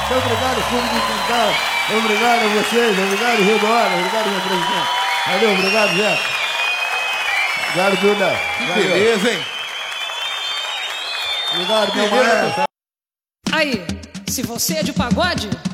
Obrigado, público de Quintal. Obrigado a vocês. Obrigado, Rio do Hora. Obrigado, meu presidente. Valeu, obrigado, Zé. Obrigado, Duda. Que beleza, hein? Obrigado, meu maestro. Aí, se você é de pagode,